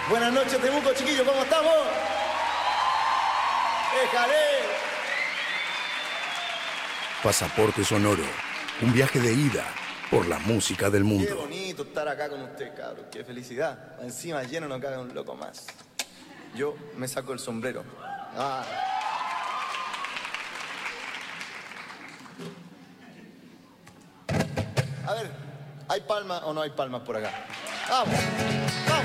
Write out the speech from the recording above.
Buenas noches, Temuco, chiquillos, ¿cómo estamos? ¡Déjale! Pasaporte Sonoro, un viaje de ida por la música del Qué mundo. bonito estar acá con usted, cabrón. Qué felicidad. Encima lleno no cabe un loco más. Yo me saco el sombrero. Ah. A ver, ¿hay palmas o no hay palmas por acá? ¡Vamos! ¡Vamos!